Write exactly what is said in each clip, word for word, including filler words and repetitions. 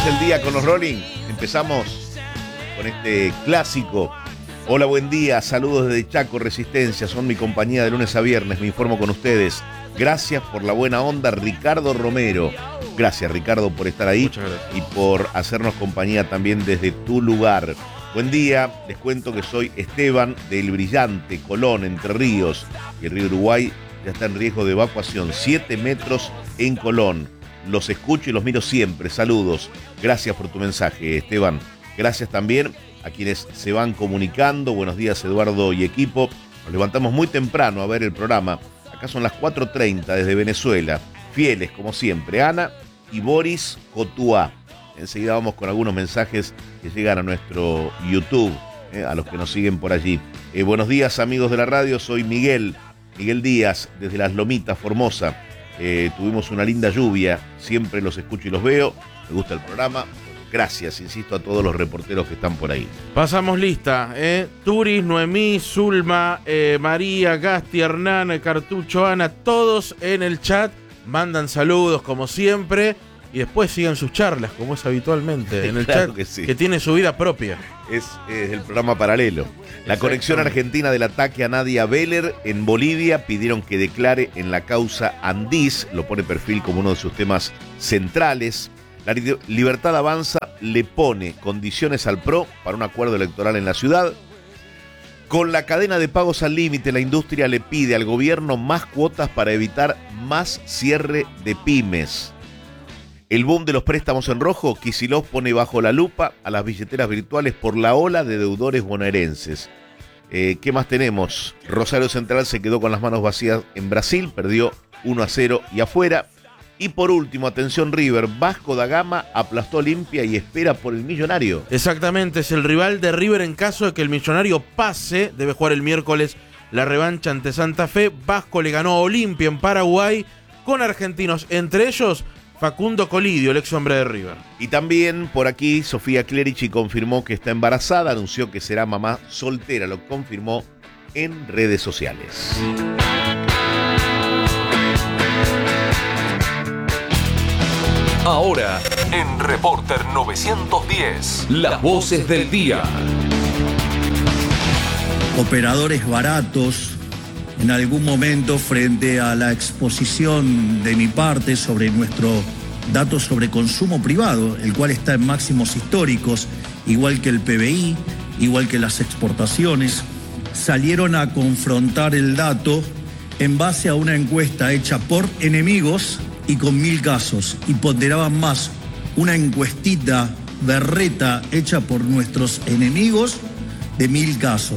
Arrancamos el día con los Rolling. Empezamos con este clásico. Hola, buen día, saludos desde Chaco, Resistencia, son mi compañía de lunes a viernes, me informo con ustedes. Gracias por la buena onda, Ricardo Romero. Gracias, Ricardo, por estar ahí y por hacernos compañía también desde tu lugar. Buen día, les cuento que soy Esteban del Brillante, Colón, Entre Ríos, y el río Uruguay ya está en riesgo de evacuación, siete metros en Colón. Los escucho y los miro siempre, saludos. Gracias por tu mensaje, Esteban. Gracias también a quienes se van comunicando. Buenos días, Eduardo y equipo. Nos levantamos muy temprano a ver el programa. Acá son las cuatro treinta desde Venezuela. Fieles, como siempre, Ana y Boris Cotuá. Enseguida vamos con algunos mensajes que llegan a nuestro YouTube, eh, a los que nos siguen por allí. Eh, buenos días, amigos de la radio. Soy Miguel, Miguel Díaz, desde Las Lomitas, Formosa. Eh, tuvimos una linda lluvia. Siempre los escucho y los veo. Me gusta el programa. Gracias, insisto, a todos los reporteros que están por ahí. Pasamos lista, ¿eh? Turis, Noemí, Zulma, eh, María, Gasti, Hernán, Cartucho, Ana, todos en el chat. Mandan saludos como siempre y después sigan sus charlas como es habitualmente en el Claro chat, que sí. que tiene su vida propia. Es, es el programa paralelo. La conexión argentina del ataque a Nadia Beller en Bolivia pidieron que declare en la causa Andís, lo pone Perfil como uno de sus temas centrales. La Libertad Avanza le pone condiciones al P R O para un acuerdo electoral en la ciudad. Con la cadena de pagos al límite, la industria le pide al gobierno más cuotas para evitar más cierre de pymes. El boom de los préstamos en rojo, Kicillof pone bajo la lupa a las billeteras virtuales por la ola de deudores bonaerenses. Eh, ¿Qué más tenemos? Rosario Central se quedó con las manos vacías en Brasil, perdió uno a cero y afuera. Y por último, atención River, Vasco da Gama aplastó Olimpia y espera por el Millonario. Exactamente, es el rival de River en caso de que el Millonario pase. Debe jugar el miércoles la revancha ante Santa Fe. Vasco le ganó a Olimpia en Paraguay con argentinos, entre ellos Facundo Colidio, el ex hombre de River. Y también por aquí Sofía Clerici confirmó que está embarazada, anunció que será mamá soltera, lo confirmó en redes sociales. Ahora, en Reporter novecientos diez, las voces del día. Operadores baratos, en algún momento frente a la exposición de mi parte sobre nuestro dato sobre consumo privado, el cual está en máximos históricos, igual que el P B I, igual que las exportaciones, salieron a confrontar el dato en base a una encuesta hecha por enemigos y con mil casos, y ponderaban más una encuestita berreta hecha por nuestros enemigos de mil casos.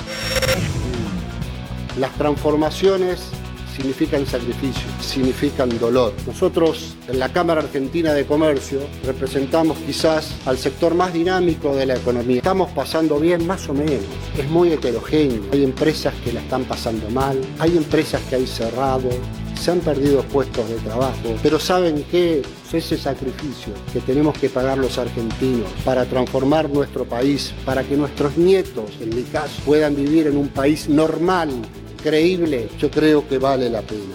Las transformaciones significan sacrificio, significan dolor. Nosotros en la Cámara Argentina de Comercio representamos quizás al sector más dinámico de la economía. Estamos pasando bien más o menos, es muy heterogéneo. Hay empresas que la están pasando mal, hay empresas que hay cerrado, se han perdido puestos de trabajo, pero ¿saben qué? Ese sacrificio que tenemos que pagar los argentinos para transformar nuestro país, para que nuestros nietos, en mi caso, puedan vivir en un país normal, creíble, yo creo que vale la pena.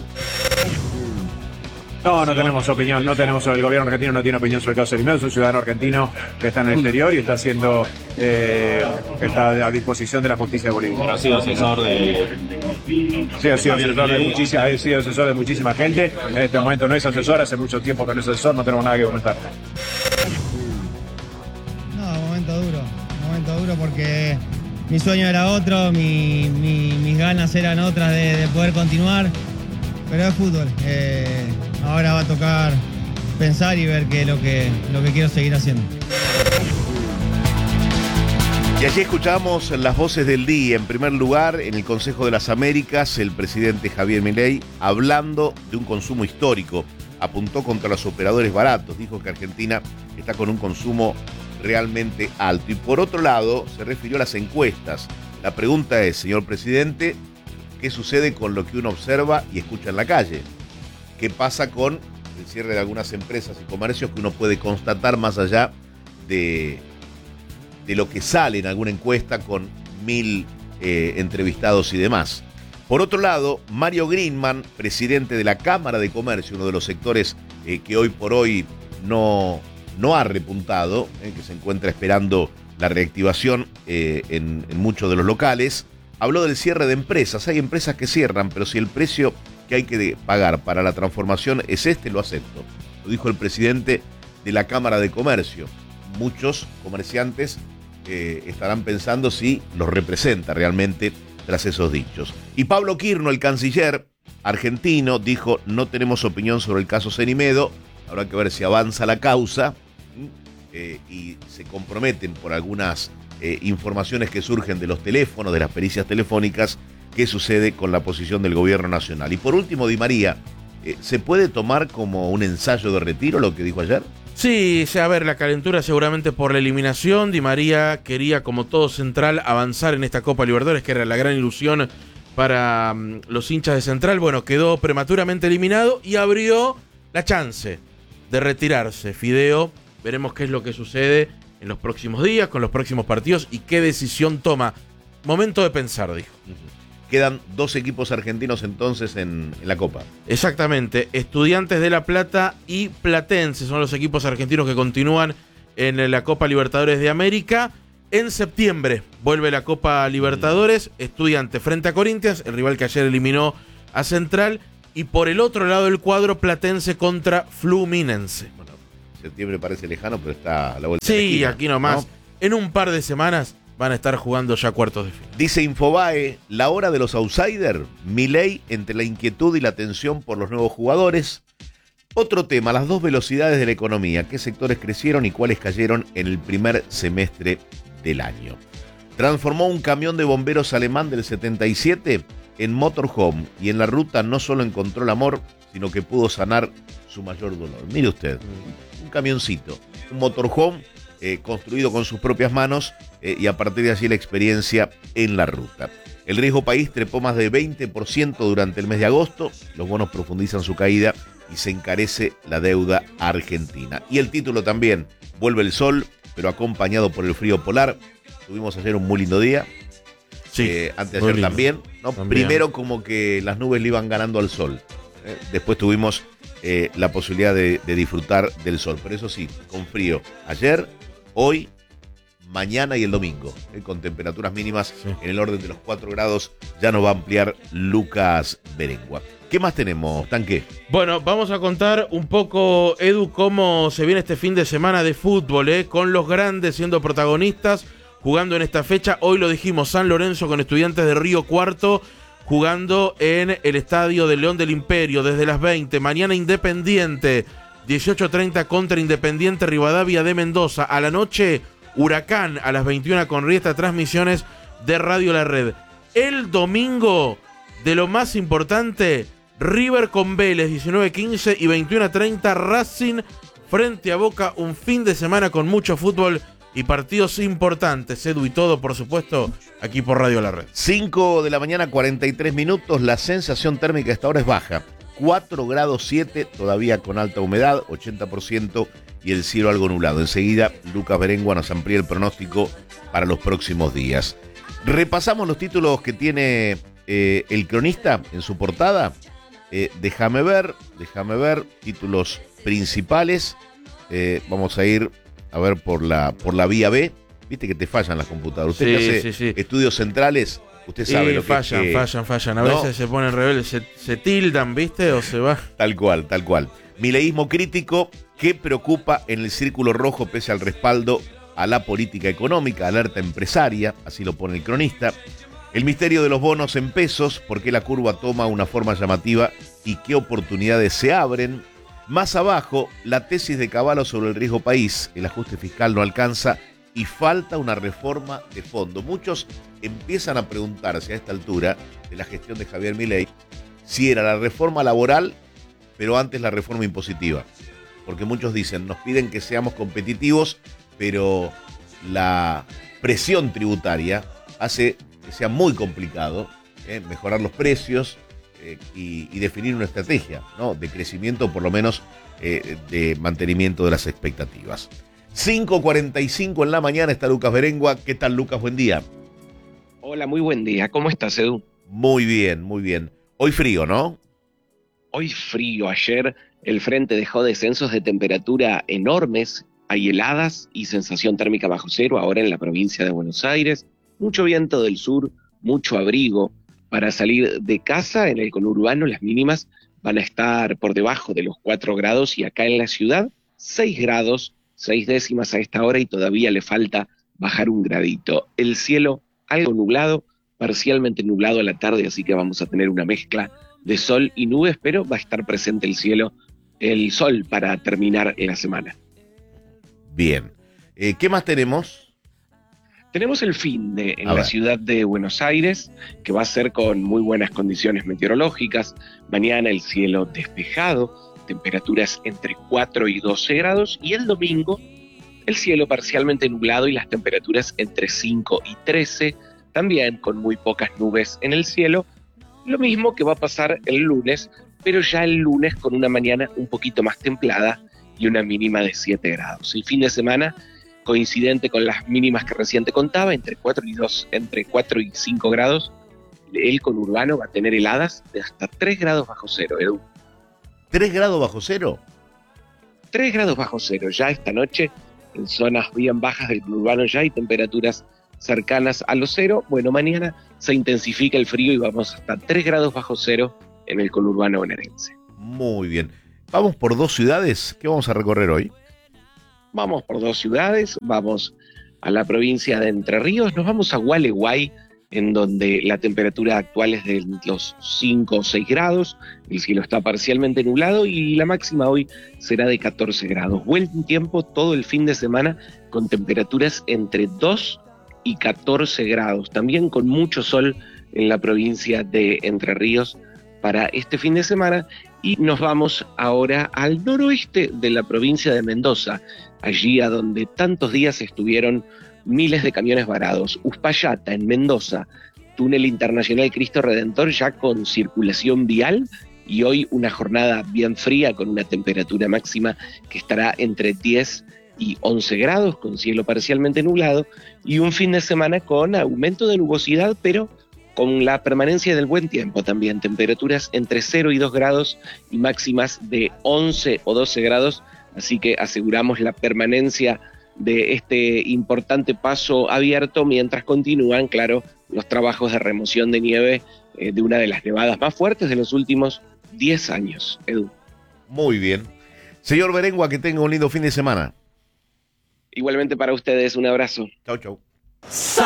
No, no tenemos opinión, no tenemos, el gobierno argentino no tiene opinión sobre el caso de Limedo, es un ciudadano argentino que está en el exterior y está haciendo, eh, está a disposición de la justicia de Bolivia. Ha sido asesor de... Sí, ha sido asesor de muchísima, ha sido asesor de muchísima gente, en este momento no es asesor, hace mucho tiempo que no es asesor, no tenemos nada que comentar. No, momento duro, momento duro porque mi sueño era otro, mi, mi, mis ganas eran otras de, de poder continuar, pero es fútbol. Eh, ahora va a tocar pensar y ver qué es lo que, lo que quiero seguir haciendo. Y allí escuchamos las voces del día. En primer lugar, en el Consejo de las Américas, el presidente Javier Milei, hablando de un consumo histórico, apuntó contra los operadores baratos, dijo que Argentina está con un consumo realmente alto. Y por otro lado, se refirió a las encuestas. La pregunta es, señor presidente, ¿qué sucede con lo que uno observa y escucha en la calle? ¿Qué pasa con el cierre de algunas empresas y comercios que uno puede constatar más allá de, de lo que sale en alguna encuesta con mil eh, entrevistados y demás? Por otro lado, Mario Greenman, presidente de la Cámara de Comercio, uno de los sectores eh, que hoy por hoy no, no ha repuntado, eh, que se encuentra esperando la reactivación eh, en, en muchos de los locales. Habló del cierre de empresas. Hay empresas que cierran, pero si el precio que hay que pagar para la transformación es este, lo acepto. Lo dijo el presidente de la Cámara de Comercio. Muchos comerciantes eh, estarán pensando si los representa realmente tras esos dichos. Y Pablo Quirno, el canciller argentino, dijo: no tenemos opinión sobre el caso Cenimedo, habrá que ver si avanza la causa eh, y se comprometen por algunas eh, informaciones que surgen de los teléfonos, de las pericias telefónicas, qué sucede con la posición del gobierno nacional. Y por último, Di María, eh, ¿se puede tomar como un ensayo de retiro lo que dijo ayer? Sí, a ver, la calentura seguramente por la eliminación. Di María quería, como todo Central, avanzar en esta Copa Libertadores, que era la gran ilusión para um, los hinchas de Central. Bueno, quedó prematuramente eliminado y abrió la chance de retirarse. Fideo, veremos qué es lo que sucede en los próximos días, con los próximos partidos y qué decisión toma. Momento de pensar, dijo. Quedan dos equipos argentinos entonces en, en la Copa. Exactamente, Estudiantes de La Plata y Platense son los equipos argentinos que continúan en la Copa Libertadores de América. En septiembre vuelve la Copa Libertadores, Estudiantes frente a Corinthians, el rival que ayer eliminó a Central, y por el otro lado del cuadro, Platense contra Fluminense. Bueno, septiembre parece lejano, pero está a la vuelta sí, de la esquina, aquí nomás. ¿no? En un par de semanas van a estar jugando ya cuartos de final. Dice Infobae, la hora de los outsiders, Milei entre la inquietud y la tensión por los nuevos jugadores. Otro tema, las dos velocidades de la economía, qué sectores crecieron y cuáles cayeron en el primer semestre del año. Transformó un camión de bomberos alemán del setenta y siete en motorhome y en la ruta no solo encontró el amor, sino que pudo sanar su mayor dolor. Mire usted, un camioncito, un motorhome eh, construido con sus propias manos eh, y a partir de allí la experiencia en la ruta. El riesgo país trepó más de veinte por ciento durante el mes de agosto, los bonos profundizan su caída y se encarece la deuda argentina. Y el título también, vuelve el sol, pero acompañado por el frío polar. Tuvimos ayer un muy lindo día. Sí, eh, anteayer también, ¿no? También. Primero como que las nubes le iban ganando al sol. ¿eh? Después tuvimos eh, la posibilidad de, de disfrutar del sol. Pero eso sí, con frío. Ayer, hoy, mañana y el domingo. ¿eh? Con temperaturas mínimas sí. en el orden de los cuatro grados. Ya nos va a ampliar Lucas Berengua. ¿Qué más tenemos, Tanque? Bueno, vamos a contar un poco, Edu, cómo se viene este fin de semana de fútbol, ¿eh? Con los grandes siendo protagonistas, jugando en esta fecha. Hoy lo dijimos, San Lorenzo con Estudiantes de Río Cuarto, jugando en el estadio del León del Imperio desde las veinte. Mañana Independiente, dieciocho treinta contra Independiente Rivadavia de Mendoza. A la noche, Huracán a las veintiuna con Riesta, transmisiones de Radio La Red. El domingo, de lo más importante, River con Vélez, diecinueve quince y veintiuno treinta, Racing frente a Boca. Un fin de semana con mucho fútbol y partidos importantes, Edu, y todo, por supuesto, aquí por Radio La Red. cinco de la mañana, cuarenta y tres minutos. La sensación térmica a esta hora es baja. cuatro grados siete, todavía con alta humedad, ochenta por ciento, y el cielo algo nublado. Enseguida, Lucas Berengua nos amplía el pronóstico para los próximos días. Repasamos los títulos que tiene eh, el cronista en su portada. Eh, déjame ver, déjame ver, títulos principales. Eh, vamos a ir a ver por la, por la vía B. Viste que te fallan las computadoras. Usted Sí, que hace sí, sí. estudios centrales, usted sabe Y lo que fallan, es que, fallan, fallan. A ¿no? veces se ponen rebeldes, se, se tildan, ¿viste? O se va. Tal cual, tal cual. Mileísmo crítico que preocupa en el círculo rojo pese al respaldo a la política económica, alerta empresaria, así lo pone el cronista. El misterio de los bonos en pesos, por qué la curva toma una forma llamativa y qué oportunidades se abren. Más abajo, la tesis de Cavallo sobre el riesgo país, el ajuste fiscal no alcanza y falta una reforma de fondo. Muchos empiezan a preguntarse a esta altura de la gestión de Javier Milei si era la reforma laboral, pero antes la reforma impositiva. Porque muchos dicen, nos piden que seamos competitivos, pero la presión tributaria hace que sea muy complicado eh, mejorar los precios eh, y, y definir una estrategia, ¿no? De crecimiento, por lo menos eh, de mantenimiento de las expectativas. cinco cuarenta y cinco en la mañana está Lucas Berengua. ¿Qué tal, Lucas? Buen día. Hola, muy buen día. ¿Cómo estás, Edu? Muy bien, muy bien. Hoy frío, ¿no? Hoy frío. Ayer el frente dejó descensos de temperatura enormes hay heladas y sensación térmica bajo cero ahora en la provincia de Buenos Aires, mucho viento del sur, mucho abrigo. Para salir de casa en el conurbano las mínimas van a estar por debajo de los cuatro grados y acá en la ciudad seis grados, seis décimas a esta hora y todavía le falta bajar un gradito. El cielo algo nublado, parcialmente nublado a la tarde, así que vamos a tener una mezcla de sol y nubes, pero va a estar presente el cielo, el sol para terminar la semana. Bien. Eh, ¿Qué más tenemos? Tenemos el fin de en A la ver. ciudad de Buenos Aires, que va a ser con muy buenas condiciones meteorológicas. Mañana el cielo despejado, temperaturas entre cuatro y doce grados, y el domingo el cielo parcialmente nublado y las temperaturas entre cinco y trece, también con muy pocas nubes en el cielo. Lo mismo que va a pasar el lunes, pero ya el lunes con una mañana un poquito más templada y una mínima de siete grados. El fin de semana, coincidente con las mínimas que recién te contaba, entre cuatro y dos, entre cuatro y cinco grados, el conurbano va a tener heladas de hasta tres grados bajo cero, Edu. ¿tres grados bajo cero? tres grados bajo cero, ya esta noche en zonas bien bajas del conurbano ya hay temperaturas cercanas a los cero. Bueno, mañana se intensifica el frío y vamos hasta tres grados bajo cero en el conurbano bonaerense. Muy bien. Vamos por dos ciudades. ¿Qué vamos a recorrer hoy? Vamos por dos ciudades, vamos a la provincia de Entre Ríos, nos vamos a Gualeguay, en donde la temperatura actual es de los cinco o seis grados, el cielo está parcialmente nublado y la máxima hoy será de catorce grados. Buen tiempo todo el fin de semana con temperaturas entre dos y catorce grados, también con mucho sol en la provincia de Entre Ríos para este fin de semana. Y nos vamos ahora al noroeste de la provincia de Mendoza, allí a donde tantos días estuvieron miles de camiones varados. Uspallata, en Mendoza, túnel internacional Cristo Redentor ya con circulación vial y hoy una jornada bien fría con una temperatura máxima que estará entre diez y once grados, con cielo parcialmente nublado, y un fin de semana con aumento de nubosidad, pero con la permanencia del buen tiempo también, temperaturas entre cero y dos grados y máximas de once o doce grados, así que aseguramos la permanencia de este importante paso abierto mientras continúan, claro, los trabajos de remoción de nieve eh, de una de las nevadas más fuertes de los últimos diez años, Edu. Muy bien. Señor Berengua, que tenga un lindo fin de semana. Igualmente para ustedes, un abrazo. Chau, chau.